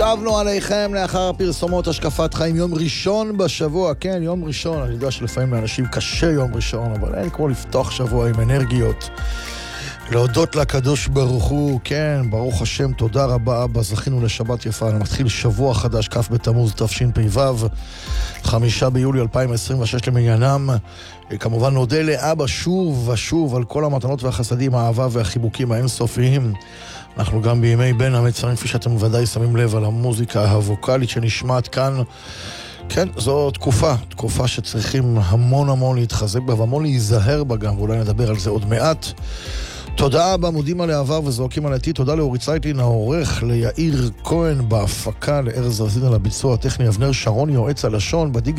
שבנו עליכם לאחר פרסומות השקפת חיים, יום ראשון בשבוע, כן, יום ראשון, אני יודע שלפעמים לאנשים קשה יום ראשון, אבל אין כמו לפתוח שבוע עם אנרגיות, להודות לקדוש ברוך הוא, כן, ברוך השם, תודה רבה אבא, זכינו לשבת יפה, מתחיל שבוע חדש, כ' בתמוז תשפ"ו, 5 ביולי 2026 למניינם, כמובן נודה לאבא שוב ושוב על כל המתנות והחסדים, האהבה והחיבוקים האינסופיים. אנחנו גם בימי בין המצרים, כפי שאתם ודאי שמים לב על המוזיקה הווקלית שנשמעת כאן. כן, זו תקופה שצריכים המון להתחזק בה והמון להיזהר בה גם, ואולי נדבר על זה עוד מעט. תודה רבה, מודים על העבר וזועקים על העתיד. תודה לאורי צייטלין העורך, ליאיר כהן בהפקה, לארז רזין על הביצוע הטכני, אבנר שרון יועץ הלשון,